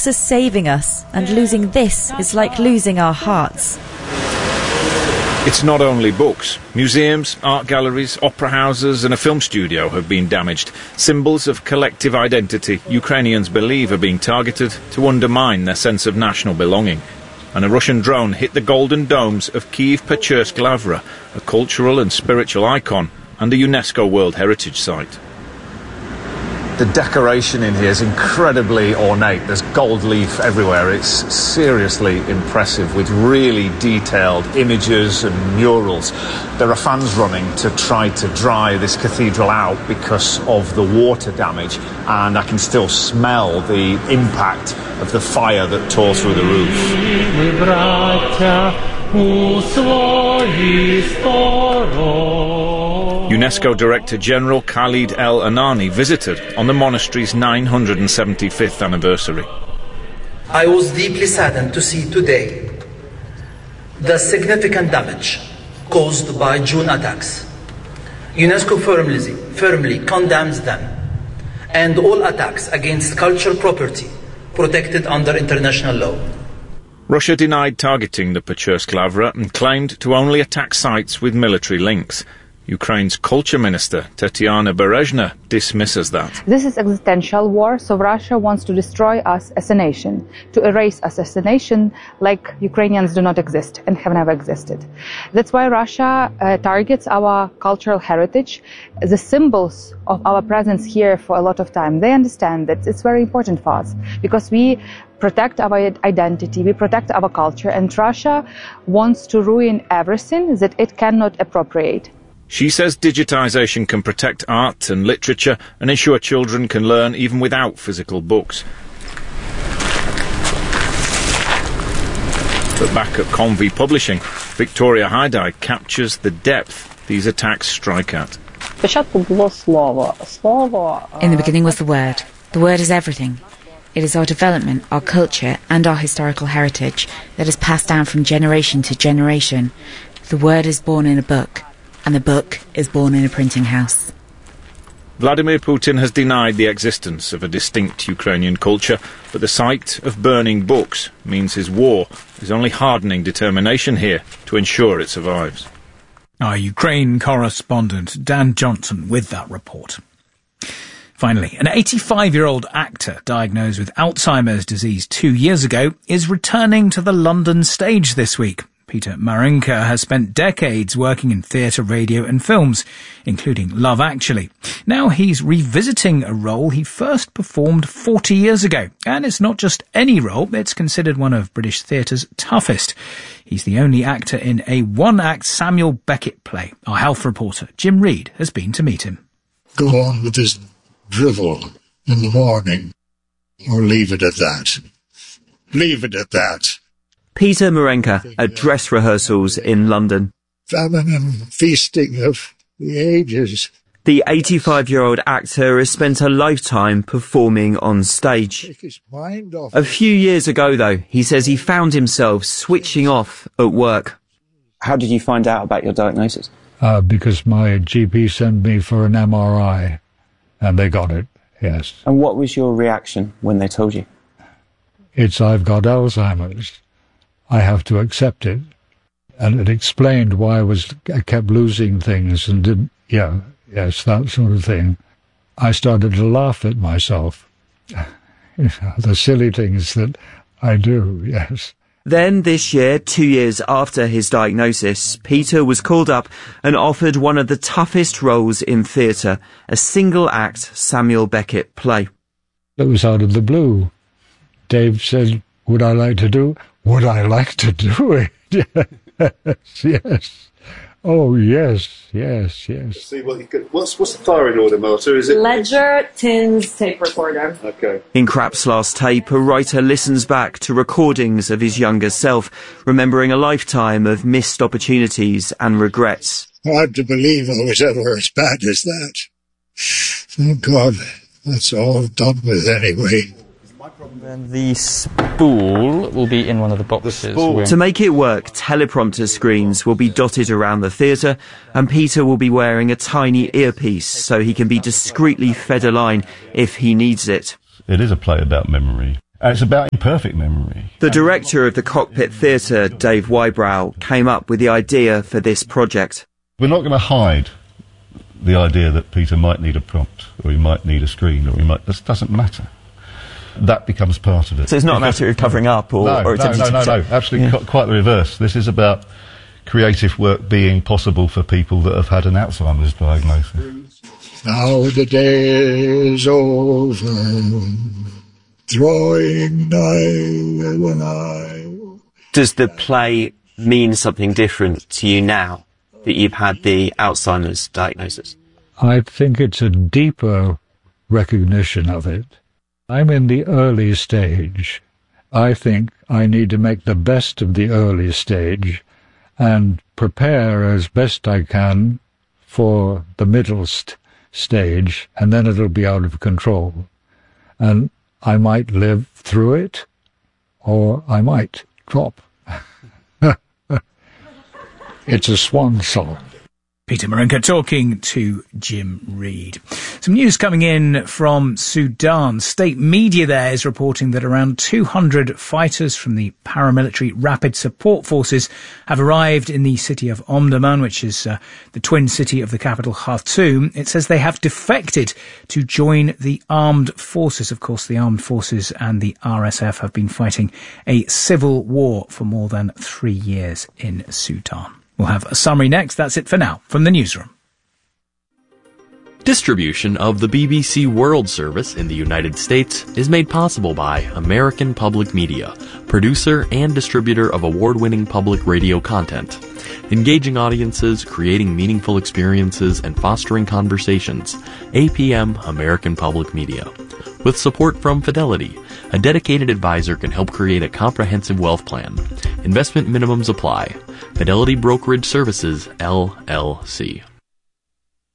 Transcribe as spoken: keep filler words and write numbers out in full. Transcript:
books are saving us, and losing this is like losing our hearts. It's not only books. Museums, art galleries, opera houses and a film studio have been damaged. Symbols of collective identity Ukrainians believe are being targeted to undermine their sense of national belonging. And a Russian drone hit the golden domes of Kyiv-Pechursk Lavra, a cultural and spiritual icon and a UNESCO World Heritage Site. The decoration in here is incredibly ornate. There's gold leaf everywhere. It's seriously impressive with really detailed images and murals. There are fans running to try to dry this cathedral out because of the water damage, and I can still smell the impact of the fire that tore through the roof. UNESCO Director General Khalid El Anani visited on the monastery's nine hundred seventy-fifth anniversary. I was deeply saddened to see today the significant damage caused by June attacks. UNESCO firmly, firmly condemns them and all attacks against cultural property protected under international law. Russia denied targeting the Pechursk Lavra and claimed to only attack sites with military links. Ukraine's culture minister, Tatiana Berezhna, dismisses that. This is existential war, so Russia wants to destroy us as a nation, to erase us as a nation like Ukrainians do not exist and have never existed. That's why Russia uh, targets our cultural heritage, the symbols of our presence here for a lot of time. They understand that it's very important for us because we protect our identity, we protect our culture, and Russia wants to ruin everything that it cannot appropriate. She says digitisation can protect art and literature and ensure children can learn even without physical books. But back at Convy Publishing, Victoria Haidai captures the depth these attacks strike at. In the beginning was the word. The word is everything. It is our development, our culture and our historical heritage that is passed down from generation to generation. The word is born in a book. And the book is born in a printing house. Vladimir Putin has denied the existence of a distinct Ukrainian culture, but the sight of burning books means his war is only hardening determination here to ensure it survives. Our Ukraine correspondent Dan Johnson with that report. Finally, an eighty-five-year-old actor diagnosed with Alzheimer's disease two years ago is returning to the London stage this week. Peter Marinka has spent decades working in theatre, radio and films, including Love Actually. Now he's revisiting a role he first performed forty years ago. And it's not just any role, it's considered one of British theatre's toughest. He's the only actor in a one-act Samuel Beckett play. Our health reporter, Jim Reid, has been to meet him. Go on with this drivel in the morning, or leave it at that. Leave it at that. Peter Marenka at dress rehearsals in London. Feminine feasting of the ages. The eighty-five-year-old actor has spent a lifetime performing on stage. A few years ago, though, he says he found himself switching off at work. How did you find out about your diagnosis? Uh, because my G P sent me for an M R I, and they got it, yes. And what was your reaction when they told you? It's I've got Alzheimer's. I have to accept it. And it explained why I was I kept losing things and didn't, yeah, yes, that sort of thing. I started to laugh at myself. You know, the silly things that I do, yes. Then this year, two years after his diagnosis, Peter was called up and offered one of the toughest roles in theatre, a single-act Samuel Beckett play. It was out of the blue. Dave said, would I like to do? Would I like to do it? Yes, yes. Oh, yes, yes, yes. See what you could, what's what's the firing order, Marta? Is it Ledger, tins, tape recorder? Okay. In Krapp's last tape, a writer listens back to recordings of his younger self, remembering a lifetime of missed opportunities and regrets. Hard to believe I was ever as bad as that. Thank God, that's all done with anyway. And the spool will be in one of the boxes. The to make it work, teleprompter screens will be dotted around the theatre, and Peter will be wearing a tiny earpiece so he can be discreetly fed a line if he needs it. It is a play about memory, And it's about imperfect memory. The director of the Cockpit Theatre, Dave Wybrow, came up with the idea for this project. We're not going to hide the idea that Peter might need a prompt, or he might need a screen, or he might... This doesn't matter. That becomes part of it. So it's not because, a matter of covering up or... No, or no, no, no, no, absolutely yeah. quite the reverse. This is about creative work being possible for people that have had an Alzheimer's diagnosis. Now the day is over, drawing nigh and nigh. Does the play mean something different to you now that you've had the Alzheimer's diagnosis? I think it's a deeper recognition of it. I'm in the early stage. I think I need to make the best of the early stage and prepare as best I can for the middle st- stage, and then it'll be out of control. And I might live through it, or I might drop. It's a swan song. Peter Marunka talking to Jim Reed. Some news coming in from Sudan. State media there is reporting that around two hundred fighters from the paramilitary Rapid Support Forces have arrived in the city of Omdurman, which is uh, the twin city of the capital Khartoum. It says they have defected to join the armed forces. Of course, the armed forces and the R S F have been fighting a civil war for more than three years in Sudan. We'll have a summary next. That's it for now from the newsroom. Distribution of the B B C World Service in the United States is made possible by American Public Media, producer and distributor of award-winning public radio content. Engaging audiences, creating meaningful experiences, and fostering conversations. A P M American Public Media. With support from Fidelity, a dedicated advisor can help create a comprehensive wealth plan. Investment minimums apply. Fidelity Brokerage Services, L L C.